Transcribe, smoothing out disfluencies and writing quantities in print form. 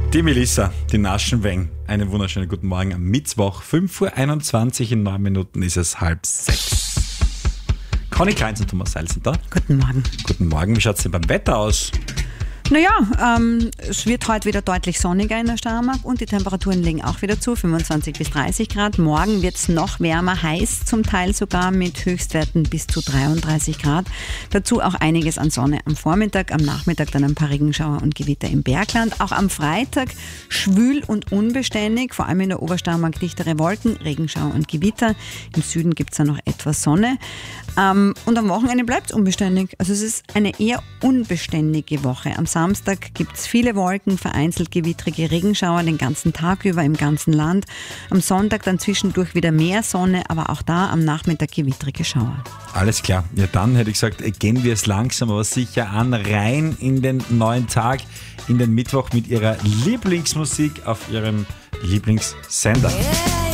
Die Melissa, die Naschenweng. Einen wunderschönen guten Morgen am Mittwoch. 5:21 Uhr, in 9 Minuten ist es 5:30. Conny Kleins und Thomas Seil sind da. Guten Morgen. Guten Morgen, wie schaut es denn beim Wetter aus? Naja, es wird heute wieder deutlich sonniger in der Steiermark und die Temperaturen legen auch wieder zu, 25 bis 30 Grad. Morgen wird es noch wärmer, heiß zum Teil sogar mit Höchstwerten bis zu 33 Grad. Dazu auch einiges an Sonne am Vormittag, am Nachmittag dann ein paar Regenschauer und Gewitter im Bergland. Auch am Freitag schwül und unbeständig, vor allem in der Obersteiermark dichtere Wolken, Regenschauer und Gewitter. Im Süden gibt es dann noch etwas Sonne. Und am Wochenende bleibt es unbeständig. Also es ist eine eher unbeständige Woche. Am Samstag gibt es viele Wolken, vereinzelt gewittrige Regenschauer den ganzen Tag über im ganzen Land. Am Sonntag dann zwischendurch wieder mehr Sonne, aber auch da am Nachmittag gewittrige Schauer. Alles klar. Ja, dann hätte ich gesagt, gehen wir es langsam aber sicher an, rein in den neuen Tag, in den Mittwoch mit ihrer Lieblingsmusik auf ihrem Lieblingssender.